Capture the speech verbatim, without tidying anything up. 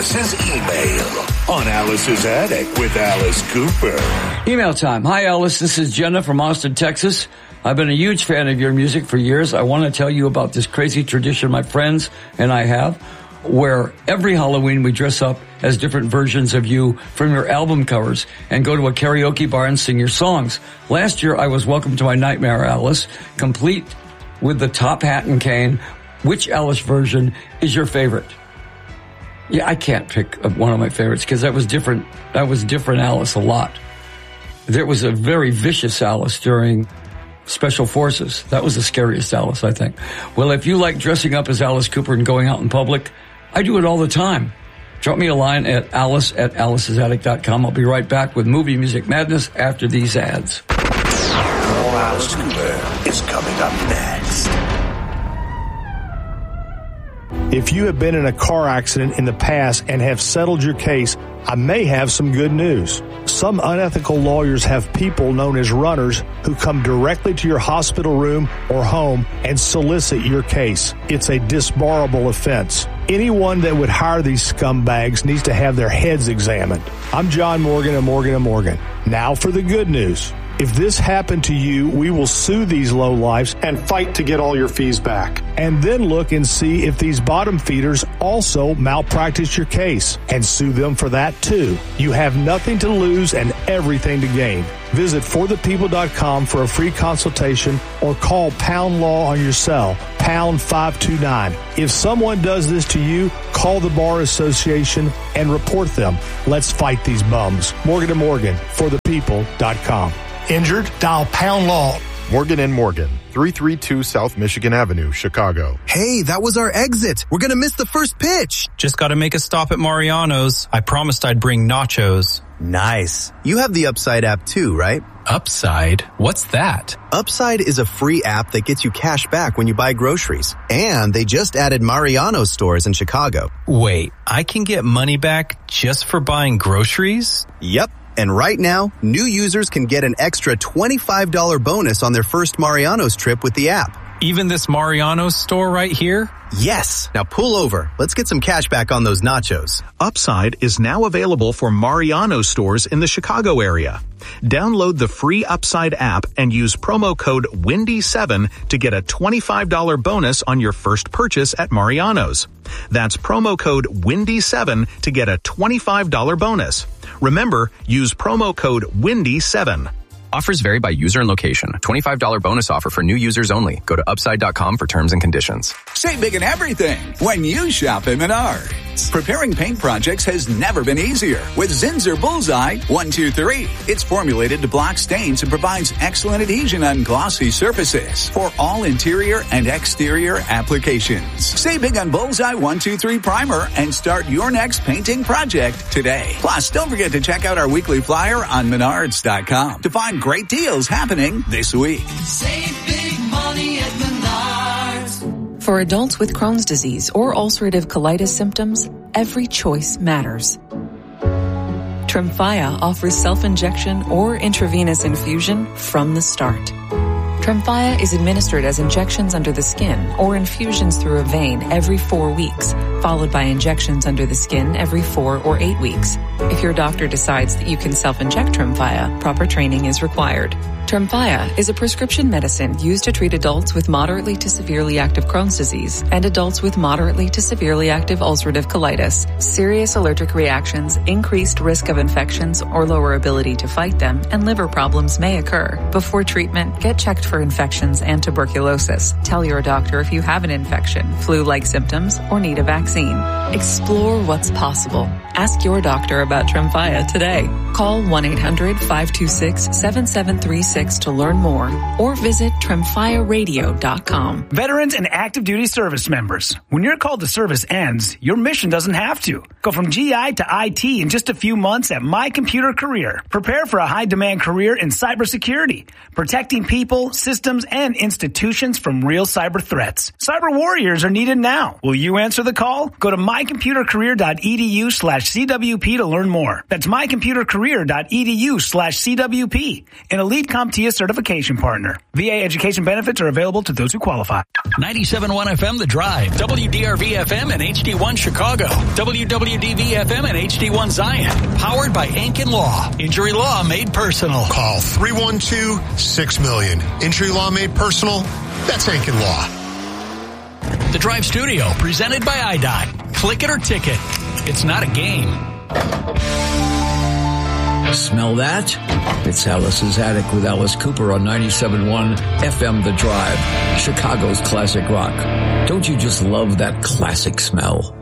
Alice's email on Alice's Attic with Alice Cooper. Email time. Hi, Alice. This is Jenna from Austin, Texas. I've been a huge fan of your music for years. I want to tell you about this crazy tradition my friends and I have, where every Halloween we dress up as different versions of you from your album covers and go to a karaoke bar and sing your songs. Last year, I was Welcome to My Nightmare, Alice, complete with the top hat and cane. Which Alice version is your favorite? Yeah, I can't pick one of my favorites because that was different. That was different Alice a lot. There was a very vicious Alice during Special Forces. That was the scariest Alice, I think. Well, if you like dressing up as Alice Cooper and going out in public, I do it all the time. Drop me a line at alice at alice's attic dot com. I'll be right back with Movie Music Madness after these ads. More Alice Cooper is coming up next. If you have been in a car accident in the past and have settled your case, I may have some good news. Some unethical lawyers have people known as runners who come directly to your hospital room or home and solicit your case. It's a disbarable offense. Anyone that would hire these scumbags needs to have their heads examined. I'm John Morgan of Morgan and Morgan. Now for the good news. If this happened to you, we will sue these lowlifes and fight to get all your fees back. And then look and see if these bottom feeders also malpractice your case and sue them for that too. You have nothing to lose and everything to gain. Visit for the people dot com for a free consultation or call Pound Law on your cell, pound five two nine. If someone does this to you, call the Bar Association and report them. Let's fight these bums. Morgan and Morgan, for the people dot com. Injured? Dial Pound Law. Morgan and Morgan, three thirty-two South Michigan Avenue, Chicago. Hey, that was our exit. We're going to miss the first pitch. Just got to make a stop at Mariano's. I promised I'd bring nachos. Nice. You have the Upside app too, right? Upside? What's that? Upside is a free app that gets you cash back when you buy groceries. And they just added Mariano's stores in Chicago. Wait, I can get money back just for buying groceries? Yep. And right now, new users can get an extra twenty-five dollars bonus on their first Mariano's trip with the app. Even this Mariano's store right here? Yes. Now pull over. Let's get some cash back on those nachos. Upside is now available for Mariano's stores in the Chicago area. Download the free Upside app and use promo code windy seven to get a twenty-five dollars bonus on your first purchase at Mariano's. That's promo code windy seven to get a twenty-five dollars bonus. Remember, use promo code windy seven. Offers vary by user and location. twenty-five dollars bonus offer for new users only. Go to upside dot com for terms and conditions. Save big on everything when you shop at Menards. Preparing paint projects has never been easier with Zinsser Bullseye one two three. It's formulated to block stains and provides excellent adhesion on glossy surfaces for all interior and exterior applications. Save big on Bullseye one two three Primer and start your next painting project today. Plus, don't forget to check out our weekly flyer on menards dot com to find great deals happening this week. Save big money at Menards. For adults with Crohn's disease or ulcerative colitis symptoms, every choice matters. Tremfya offers self-injection or intravenous infusion from the start. Tremfya is administered as injections under the skin or infusions through a vein every four weeks, followed by injections under the skin every four or eight weeks. If your doctor decides that you can self-inject Tremfya, proper training is required. Tremfya is a prescription medicine used to treat adults with moderately to severely active Crohn's disease and adults with moderately to severely active ulcerative colitis. Serious allergic reactions, increased risk of infections or lower ability to fight them, and liver problems may occur. Before treatment, get checked for infections and tuberculosis. Tell your doctor if you have an infection, flu-like symptoms, or need a vaccine. Explore what's possible. Ask your doctor about Tremfya today. Call one eight hundred five two six seven seven three six to learn more or visit tremfya radio dot com. Veterans and active duty service members, when your call to service ends, your mission doesn't have to. Go from G I to I T in just a few months at My Computer Career. Prepare for a high-demand career in cybersecurity, protecting people, systems, and institutions from real cyber threats. Cyber warriors are needed now. Will you answer the call? call? Go to mycomputercareer.edu slash CWP to learn more. That's mycomputercareer.edu slash CWP. An Elite CompTIA certification partner. V A education benefits are available to those who qualify. ninety-seven point one F M The Drive, W D R V F M and H D one Chicago, W W D V F M and H D one Zion. Powered by Ankin Law. Injury law made personal. Call three one two, six million. Injury law made personal? That's Ankin Law. The Drive Studio, presented by I D O T. Click it or ticket. It's not a game. Smell that? It's Alice's Attic with Alice Cooper on ninety-seven point one F M The Drive, Chicago's classic rock. Don't you just love that classic smell?